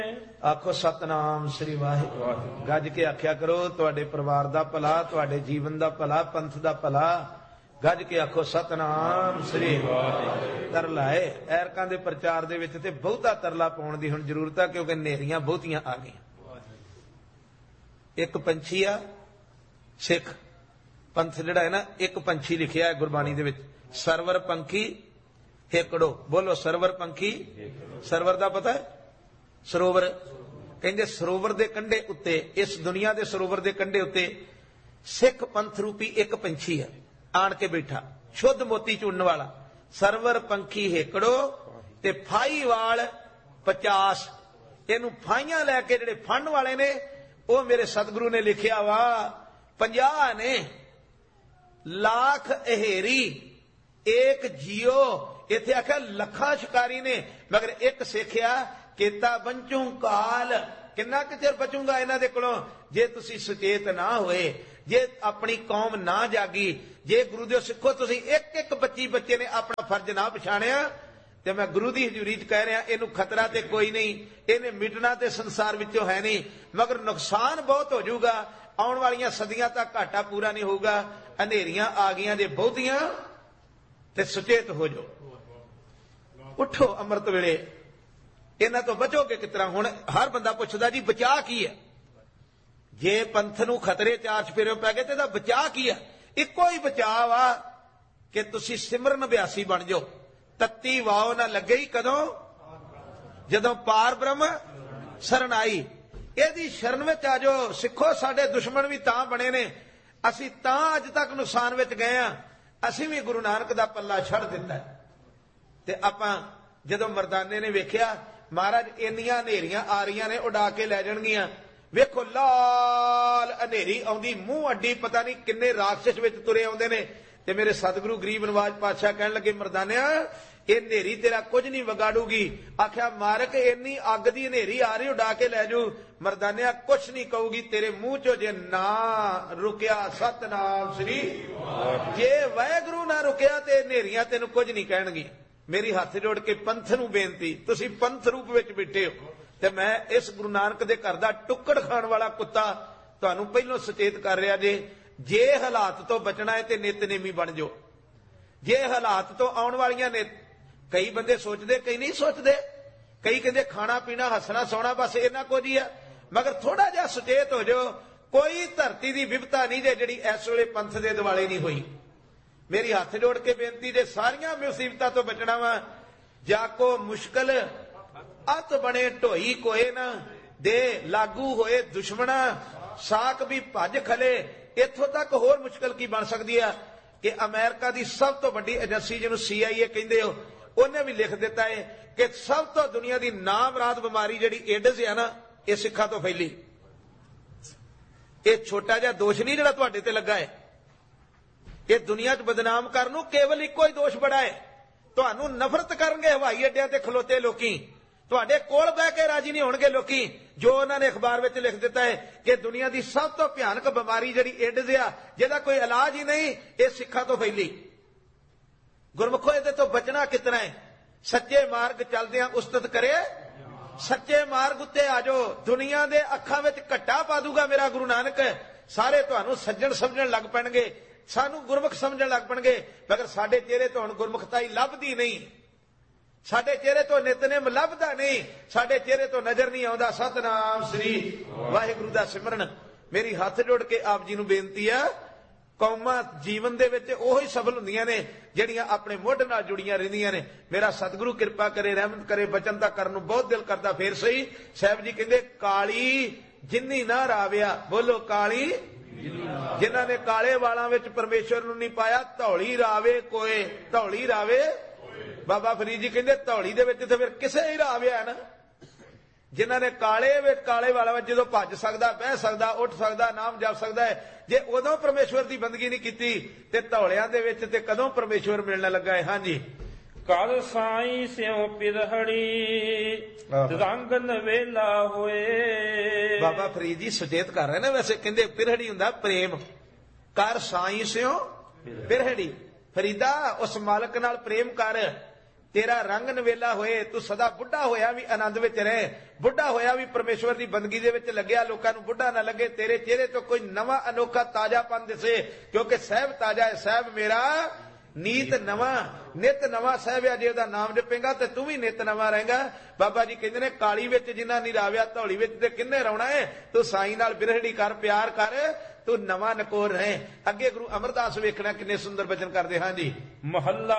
आखो सतनाम श्री वाहिगुरू। गज के आख्या करो तुहाडे परिवार दा भला, तुहाडे जीवन दा भला, पंथ दा भला। गज के आखो सतनाम श्री वाहिगुरू। तरला है ऐरकां दे प्रचार दे विच ते बहुता तरला पाउण दी हुण जरूरत है, क्योंकि नेरियां बहुतियां आ गईयां। एक पंछी आ सिख पंथ जिहड़ा है ना, एक पंछी लिखिया है गुरबाणी दे विच, सरवर पंखी हेकड़ो। बोलो सरवर पंखी। सरवर दा पता है? सरोवर। कहंदे सरोवर दे कंढे उत्ते, इस दुनिया दे सरोवर दे कंढे उत्ते सिख पंथ रूपी एक पंछी है आण के बैठा, शुद्ध मोती चुनने वाला। सरवर पंखी हेकड़ो ते फाई वाल 50। इनू फाइयां लैके जिहड़े फंड वाले ने वो मेरे सतगुरु ने लिखिया वा 50 ने। लाख अहेरी एक जियो, इत्थे आख्या लखां शिकारी ने, मगर एक सिखिया केता बंचू काल। किन्ना कि चिर बचूंगा इन्हां दे कोलों जे तुसी सुचेत ना होए, जे अपनी कौम ना जागी, जे गुरु दे सिखो तुसी एक एक बच्चे ने अपना फर्ज ना पछाणिया, ते मैं गुरु दी हजूरी च कह रहा इनू खतरा ते कोई नहीं, इन्हें मिटना ते संसार विचों है नहीं, मगर नुकसान बहुत हो जाऊगा। आउण वालियां सदियां तक घाटा पूरा नहीं होगा। अंधेरियां आ गईयां जे बहुतियां, ते सुचेत हो जाओ, उठो अमृत वेले, इन्हां तो बचोगे किस तरह। हुण हर बंदा पुछदा जी बचा की है? जे पंथ नूं खतरे चार चफेरे पै गए ते दा बचा की है? इक्को ही बचाव आ कि तुसी सिमरन अभ्यासी बन जाओ। तत्ती वाओ ना लगे ही कदों जदों पार ब्रह्म शरण आई। इहदी शरण विच आ जाओ। सिखो साडे दुश्मन भी तां बने ने, असीं तां अज तक नुकसान विच गए आ, असीं भी गुरु नानक दा पल्ला छड़ दिता है। ते आपां जदों मरदाने ने वेख्या महाराज इन्नियां हनेरियां आ रही ने, उड़ा के लै जाणगियां, वेखो लाल हनेरी आउंदी, मूंह अड्डी, पता नहीं किन्ने राक्षस विच तुरे आउंदे ने। ते मेरे सतगुरु गरीब नवाज पातशाह कहण लगे मरदानिया ये हनेरी तेरा कुछ नहीं विगाड़ूगी। आख्या मारक इन्नी अग दी हनेरी आ रही, उड़ा के लै जू। मरदानिया कुछ नहीं कहूगी, तेरे मुंह चो जे ना रुकिया सतनाम श्री, जे वाहिगुरू ना रुकिया ते हनेरियां तेनू कुछ नहीं कहणगियां। मेरी हाथ जोड़ के पंथ नूं बेनती, तुसी पंथ रूप विच बैठे हो, ते मैं इस गुरु नानक दे घर दा टुक्कड़ खाण वाला कुत्ता तुहानूं पहिलों सचेत कर रहा जे हालात तो बचना है ते नितनेमी बन जाओ। जे हालात तो आउण वालियां ने, कई बंदे सोचते कई नहीं सोचते, कई कहते खाना पीना हसना सौना बस इन्ना कुछ ही है, मगर थोड़ा जिहा सुचेत हो जाओ। कोई धरती की विपता नहीं जे जिहड़ी इस वेले पंथ दे दिवाले नहीं हुई। मेरी हाथ जोड़ के बेनती जे सारियां मुसीबतां तो बचना वा, जाको मुश्किल अत बने ढोई कोए ना दे, लागू होए दुश्मना साक भी भज खले। इत्थों तक होर मुश्किल की बन सकती है कि अमेरिका की सब तो बड़ी एजेंसी जिन्होंने CIA कहते हो, उन्हें भी लिख दिता है कि सब तो दुनिया की नामराद बीमारी जिहड़ी एड्स है ना, ये सिखा तो फैली। ये छोटा जिहा दोष नहीं जिहड़ा तुहाडे ते लगा है, ये दुनिया च बदनाम करन नूं केवल इक्को ही दोष बड़ा है। तुहानूं नफरत करनगे हवाई अड्डियां ते खलोते लोकी, तुहाडे कोल बह के राजी नहीं होणगे लोकी। जो उन्होंने अखबार में लिख दिता है कि दुनिया की सब तो भयानक बीमारी जिहड़ी एड्स आ, जिहदा कोई इलाज ही नहीं, ये सिखा तो फैली। गुरमुखो इहदे तो बचना कितना है? सच्चे मार्ग चलदियां उस्तत करे, सच्चे मार्ग उत्ते आ जाओ। दुनिया दे अखां विच घट्टा पा दूगा मेरा गुरु नानक, सारे तुहानूं सज्जण समझण लग पैणगे, सानू गुरमुख समझण लग पैणगे, मगर साडे चेहरे तो हुण गुरमुखताई लभदी नहीं, साडे चेहरे तो नितनेम लभदा नहीं, साडे चेहरे तो नजर नहीं आउंदा सतनाम श्री वाहिगुरू दा सिमरन। मेरी हाथ जोड़ के आप जी नूं बेनती है, कौमां जीवन दे विच ओही सफल हुंदियां ने जिहड़ियां अपने मुੱਢ नाल जुड़ियां रहिंदियां ने। मेरा सतगुरु किरपा करे, रहमत करे, बचन दा करन नूं बहुत दिल करदा। फेर सही साहब जी कहंदे काली जिन्नी ना राविया, बोलो काली जिन्हां ने काले वालां विच परमेश्वर नूं नहीं पाया, धौली रावे कोए, धौली रावे। बाबा फरीद जी कहंदे धौली दे विच ते फिर किसे ही राविया है ना, जिन्हां ने काले वाला विच जदों भज सकदा, बह सकदा, उठ सकदा, नाम जप सकदा है, जे उदों परमेश्वर की बंदगी नहीं कीती ते धौलियां दे विच ते कदों परमेश्वर मिलने लगा है। हाँ जी, कल साई स्यों पिरहड़ी रंग नवेला होए। बाबा फरीद जी सुचेत कर रहे ने, वैसे कहंदे पिरहड़ी हुंदा प्रेम, कर साई स्यों पिरहड़ी। फरीदा उस मालक नाल प्रेम कर ਤੇਰਾ ਰੰਗ ਨਵੇਲਾ ਹੋਏ, ਤੂੰ ਸਦਾ ਬੁੱਢਾ ਹੋਇਆ ਵੀ ਆਨੰਦ ਵਿੱਚ ਰਹੇ, ਬੁੱਢਾ ਹੋਇਆ ਵੀ ਪਰਮੇਸ਼ਵਰ ਦੀ ਬੰਦਗੀ ਦੇ ਵਿੱਚ ਲੱਗਿਆ, ਲੋਕਾਂ ਨੂੰ ਬੁੱਢਾ ਨਾ ਲੱਗੇ, ਤੇਰੇ ਚਿਹਰੇ ਤੋਂ ਕੋਈ ਨਵਾਂ ਅਨੋਖਾ ਤਾਜ਼ਾਪਨ ਦਿਸੇ, ਕਿਉਂਕਿ ਸਾਹਿਬ ਤਾਜ਼ਾ ਹੈ, ਸਾਹਿਬ ਮੇਰਾ ਨੀਤ ਨਵਾਂ, ਨਿਤ ਨਵਾਂ ਸਾਹਿਬ ਆ। ਜੇ ਉਹਦਾ ਨਾਮ ਜਪੇਗਾ ਤੇ ਤੂੰ ਵੀ ਨਿਤ ਨਵਾਂ ਰਹੇਗਾ। ਬਾਬਾ ਜੀ ਕਹਿੰਦੇ ਨੇ ਕਾਲੀ ਵਿੱਚ ਜਿੰਨਾ ਨਿਰਾਵਿਆ ਧੌਲੀ ਵਿੱਚ ਤੇ ਕਿੰਨੇ ਰੌਣਾ ਹੈ, ਤੂੰ ਸਾਈਂ ਨਾਲ ਬਿਰਹੜੀ ਕਰ, ਪਿਆਰ ਕਰ, ਤੂੰ ਨਵਾਂ ਨਕੋਰ ਰਹੇ। ਅੱਗੇ ਗੁਰੂ ਅਮਰਦਾਸ ਵੇਖਣਾ ਕਿੰਨੇ ਸੁੰਦਰ ਬਚਨ ਕਰਦੇ। ਹਾਂ ਜੀ। ਮਹੱਲਾ